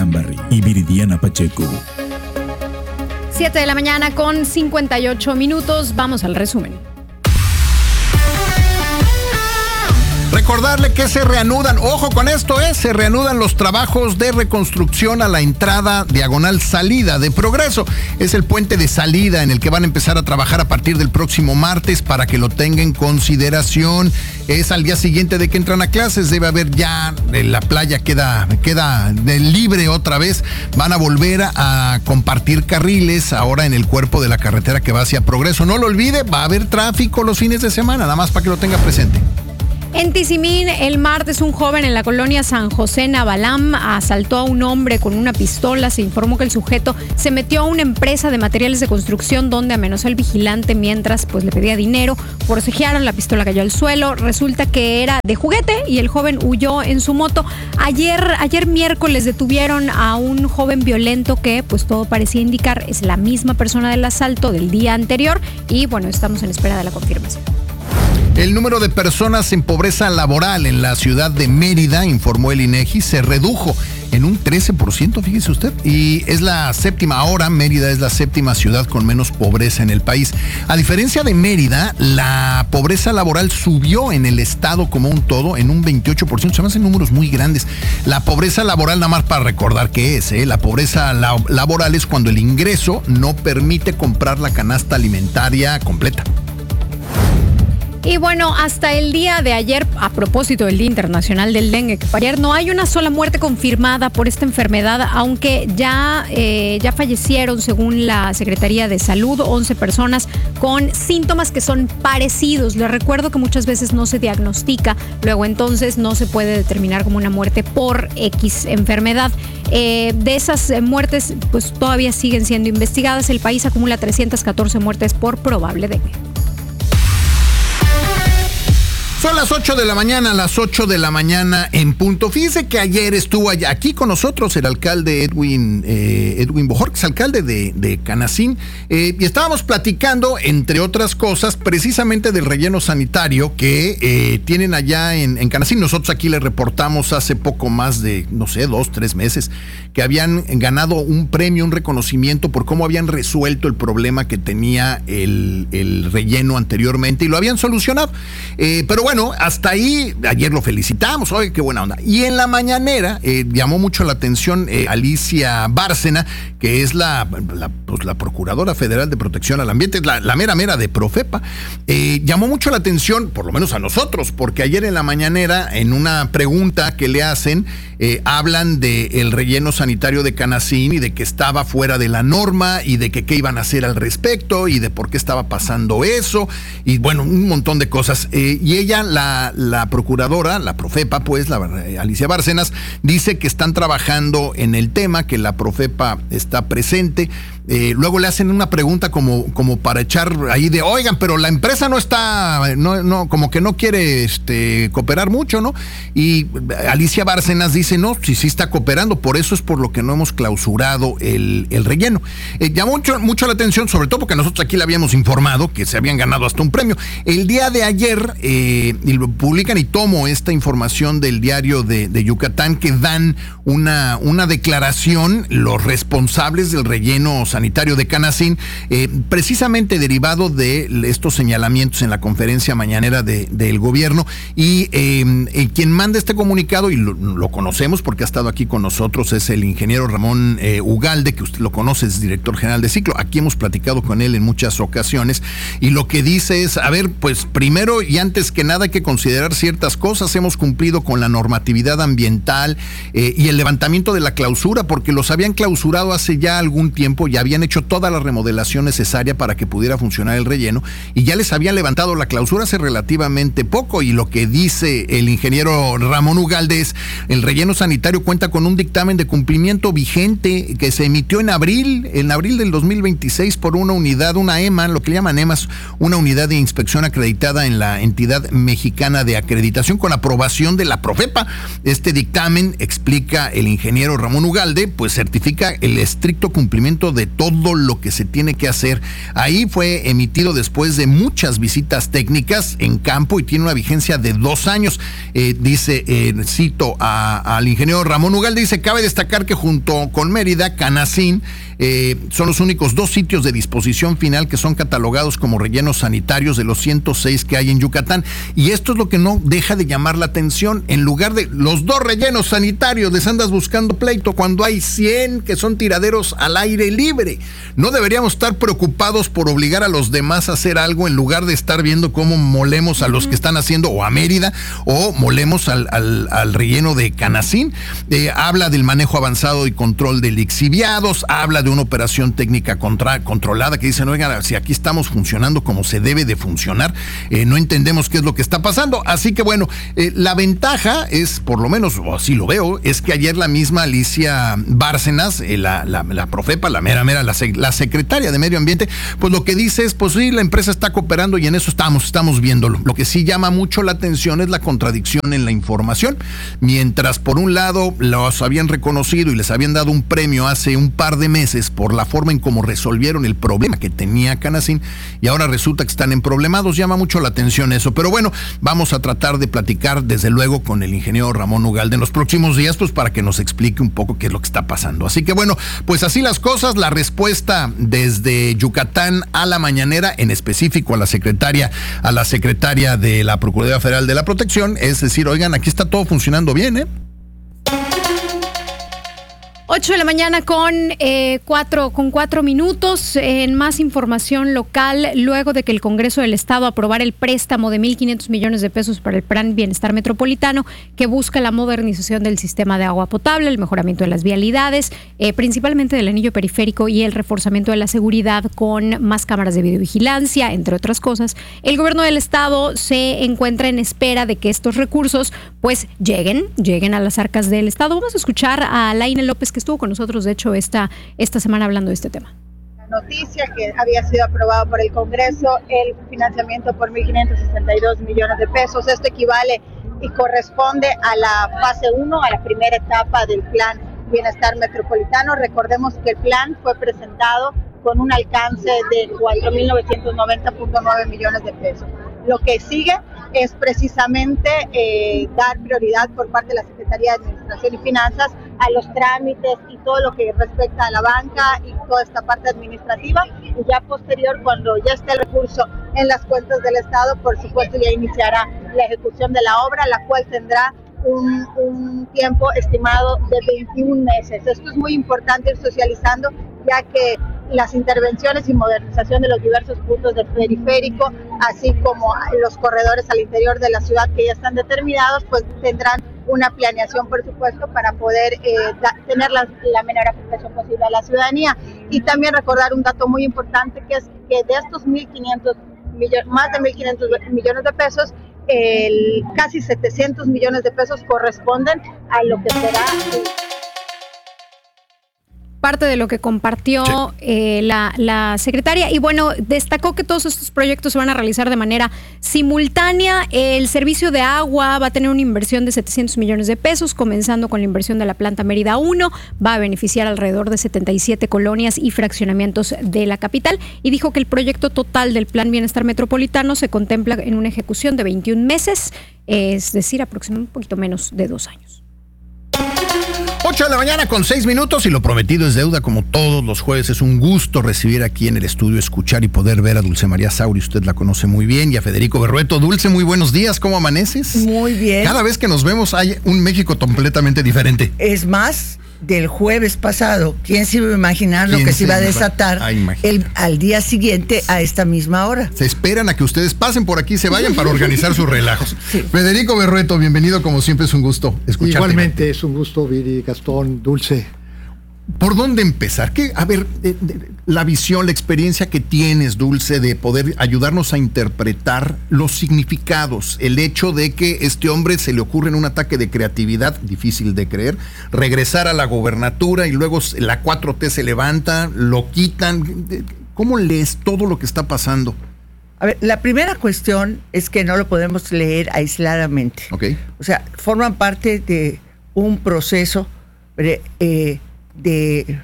Lambarri y Viridiana Pacheco. 7 de la mañana con 58 minutos. Vamos al resumen. Recordarle que se reanudan, ojo con esto, se reanudan los trabajos de reconstrucción a la entrada diagonal salida de Progreso. Es el puente de salida en el que van a empezar a trabajar a partir del próximo martes para que lo tengan en consideración. Es al día siguiente de que entran a clases, debe haber ya, la playa queda libre otra vez. Van a volver a compartir carriles ahora en el cuerpo de la carretera que va hacia Progreso. No lo olvide, va a haber tráfico los fines de semana, nada más para que lo tenga presente. En Tizimín, el martes, un joven en la colonia San José Navalam asaltó a un hombre con una pistola. Se informó que el sujeto se metió a una empresa de materiales de construcción donde amenazó al vigilante mientras le pedía dinero. Forcejearon, la pistola cayó al suelo. Resulta que era de juguete y el joven huyó en su moto. Ayer miércoles detuvieron a un joven violento que todo parecía indicar es la misma persona del asalto del día anterior y estamos en espera de la confirmación. El número de personas en pobreza laboral en la ciudad de Mérida, informó el INEGI, se redujo en un 13%, fíjese usted, y es la séptima, ahora Mérida es la séptima ciudad con menos pobreza en el país. A diferencia de Mérida, la pobreza laboral subió en el estado como un todo en un 28%, se me hacen números muy grandes. La pobreza laboral, nada más para recordar qué es, la pobreza laboral es cuando el ingreso no permite comprar la canasta alimentaria completa. Y hasta el día de ayer, a propósito del Día Internacional del Dengue, que ayer no hay una sola muerte confirmada por esta enfermedad, aunque ya fallecieron, según la Secretaría de Salud, 11 personas con síntomas que son parecidos. Les recuerdo que muchas veces no se diagnostica, luego entonces no se puede determinar como una muerte por X enfermedad. De esas muertes, todavía siguen siendo investigadas. El país acumula 314 muertes por probable dengue. Son las 8 de la mañana en punto. Fíjese que ayer estuvo aquí con nosotros el alcalde Edwin Bojorquez, alcalde de Canacín, y estábamos platicando, entre otras cosas, precisamente del relleno sanitario que tienen allá en Canacín. Nosotros aquí le reportamos hace poco más de, 2-3 meses, que habían ganado un premio, un reconocimiento por cómo habían resuelto el problema que tenía el relleno anteriormente y lo habían solucionado. Pero hasta ahí, ayer lo felicitamos, oye, qué buena onda. Y en la mañanera llamó mucho la atención Alicia Bárcena, que es la Procuradora Federal de Protección al Ambiente, la mera de Profepa. Llamó mucho la atención, por lo menos a nosotros, porque ayer en la mañanera, en una pregunta que le hacen, hablan del relleno sanitario de Canacín y de que estaba fuera de la norma y de que qué iban a hacer al respecto y de por qué estaba pasando eso y un montón de cosas. Y ella, la procuradora, la Profepa, Alicia Bárcenas, dice que están trabajando en el tema, que la Profepa está presente. Luego le hacen una pregunta como para echar ahí de, oigan, pero la empresa no está, como que no quiere cooperar mucho, ¿no? Y Alicia Bárcenas dice, no, sí está cooperando, por eso es por lo que no hemos clausurado el relleno. Llamó mucho la atención, sobre todo porque nosotros aquí le habíamos informado que se habían ganado hasta un premio. El día de ayer, y lo publican, y tomo esta información del diario de Yucatán, que dan una declaración los responsables del relleno sanitario de Canacín, precisamente derivado de estos señalamientos en la conferencia mañanera del gobierno, y quien manda este comunicado, y lo conocemos porque ha estado aquí con nosotros, es el ingeniero Ramón Ugalde, que usted lo conoce, es director general de Ciclo. Aquí hemos platicado con él en muchas ocasiones, y lo que dice es, primero y antes que nada hay que considerar ciertas cosas. Hemos cumplido con la normatividad ambiental y el levantamiento de la clausura, porque los habían clausurado hace ya algún tiempo, ya habían hecho toda la remodelación necesaria para que pudiera funcionar el relleno, y ya les habían levantado la clausura hace relativamente poco. Y lo que dice el ingeniero Ramón Ugalde es, el relleno sanitario cuenta con un dictamen de cumplimiento vigente que se emitió en abril del 2026 por una unidad, una EMA, lo que llaman EMAS, una unidad de inspección acreditada en la entidad mexicana de acreditación, con aprobación de la Profepa. Este dictamen, explica el ingeniero Ramón Ugalde, certifica el estricto cumplimiento de todo lo que se tiene que hacer. Ahí fue emitido después de muchas visitas técnicas en campo y tiene una vigencia de 2 años. Cito al ingeniero Ramón Ugalde, dice: cabe destacar que junto con Mérida, Canacín son los únicos 2 sitios de disposición final que son catalogados como rellenos sanitarios de los 106 que hay en Yucatán. Y esto es lo que no deja de llamar la atención. En lugar de los 2 rellenos sanitarios, les andas buscando pleito cuando hay 100 que son tiraderos al aire libre. No deberíamos estar preocupados por obligar a los demás a hacer algo en lugar de estar viendo cómo molemos a los que están haciendo o a Mérida o molemos al relleno de Canacín. Habla del manejo avanzado y control de lixiviados, habla de una operación técnica controlada, que dicen: oigan, si aquí estamos funcionando como se debe de funcionar, no entendemos qué es lo que está pasando. Así que bueno, la ventaja es, por lo menos, o así lo veo, es que ayer la misma Alicia Bárcenas, la Profepa, la secretaria de Medio Ambiente, pues lo que dice es: pues sí, la empresa está cooperando y en eso estamos viéndolo. Lo que sí llama mucho la atención es la contradicción en la información. Mientras por un lado los habían reconocido y les habían dado un premio hace un par de meses por la forma en cómo resolvieron el problema que tenía Canacín, y ahora resulta que están emproblemados, llama mucho la atención eso. Pero bueno, vamos a tratar de platicar desde luego con el ingeniero Ramón Ugalde en los próximos días, pues para que nos explique un poco qué es lo que está pasando. Así que bueno, pues así las cosas. La respuesta desde Yucatán a la mañanera, en específico a la secretaria de la Procuraduría Federal de la Protección, es decir: oigan, aquí está todo funcionando bien, 8 de la mañana con 4 minutos. En más información local, luego de que el Congreso del Estado aprobara el préstamo de 1,500 millones de pesos para el Plan Bienestar Metropolitano, que busca la modernización del sistema de agua potable, el mejoramiento de las vialidades, principalmente del anillo periférico, y el reforzamiento de la seguridad con más cámaras de videovigilancia, entre otras cosas, el gobierno del Estado se encuentra en espera de que estos recursos pues lleguen a las arcas del Estado. Vamos a escuchar a Laine López, que estuvo con nosotros, de hecho, esta semana hablando de este tema. Noticia que había sido aprobado por el Congreso el financiamiento por 1,562 millones de pesos. Esto equivale y corresponde a la fase 1, a la primera etapa del Plan Bienestar Metropolitano. Recordemos que el plan fue presentado con un alcance de 4.990.9 millones de pesos. Lo que sigue es precisamente dar prioridad por parte de la Secretaría de Administración y Finanzas a los trámites y todo lo que respecta a la banca y toda esta parte administrativa, y ya posterior, cuando ya esté el recurso en las cuentas del Estado, por supuesto ya iniciará la ejecución de la obra, la cual tendrá un tiempo estimado de 21 meses. Esto es muy importante ir socializando, ya que las intervenciones y modernización de los diversos puntos del periférico, así como los corredores al interior de la ciudad que ya están determinados, pues tendrán una planeación, por supuesto, para poder tener la menor afectación posible a la ciudadanía. Y también recordar un dato muy importante, que es que de estos más de 1.500 millones de pesos, casi 700 millones de pesos corresponden a lo que será parte de lo que compartió la secretaria. Y bueno, destacó que todos estos proyectos se van a realizar de manera simultánea. El servicio de agua va a tener una inversión de 700 millones de pesos, comenzando con la inversión de la planta Mérida 1. Va a beneficiar alrededor de 77 colonias y fraccionamientos de la capital. Y dijo que el proyecto total del Plan Bienestar Metropolitano se contempla en una ejecución de 21 meses, es decir, aproximadamente un poquito menos de 2 años. 8 de la mañana con 6 minutos, y lo prometido es deuda. Como todos los jueves, es un gusto recibir aquí en el estudio, escuchar y poder ver a Dulce María Sauri, usted la conoce muy bien, y a Federico Berrueto. Dulce, muy buenos días, ¿cómo amaneces? Muy bien. Cada vez que nos vemos hay un México completamente diferente. Es más, del jueves pasado, ¿quién se iba a imaginar lo que se iba a desatar al día siguiente a esta misma hora? Se esperan a que ustedes pasen por aquí, se vayan para organizar sus relajos. Sí. Federico Berrueto, bienvenido, como siempre, es un gusto escucharte. Igualmente, es un gusto, Viri, Gastón, Dulce. ¿Por dónde empezar? A ver, la visión, la experiencia que tienes, Dulce, de poder ayudarnos a interpretar los significados, el hecho de que este hombre se le ocurre en un ataque de creatividad, difícil de creer, regresar a la gobernatura y luego la 4T se levanta, lo quitan. ¿Cómo lees todo lo que está pasando? A ver, la primera cuestión es que no lo podemos leer aisladamente. Okay. O sea, forman parte de un proceso de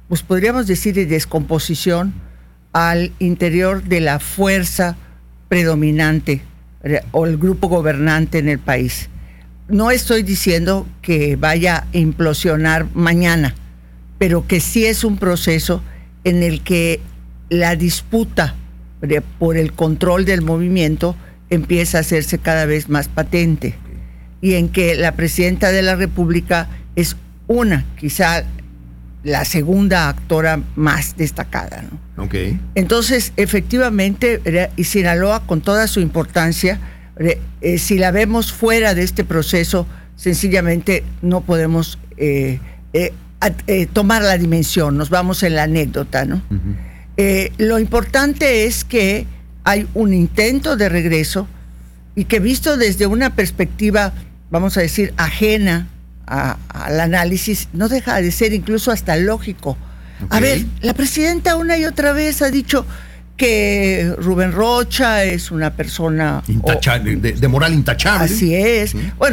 pues podríamos decir, de descomposición al interior de la fuerza predominante o el grupo gobernante en el país. No estoy diciendo que vaya a implosionar mañana, pero que sí es un proceso en el que la disputa por el control del movimiento empieza a hacerse cada vez más patente, y en que la presidenta de la República es quizá la segunda actora más destacada, ¿no? Okay. Entonces, efectivamente, y Sinaloa, con toda su importancia, si la vemos fuera de este proceso, sencillamente no podemos tomar la dimensión, nos vamos en la anécdota, ¿no? Uh-huh. Lo importante es que hay un intento de regreso y que, visto desde una perspectiva, vamos a decir, ajena al análisis, no deja de ser incluso hasta lógico. Okay. A ver, la presidenta una y otra vez ha dicho que Rubén Rocha es una persona intachable, de moral intachable. Así es. Bueno,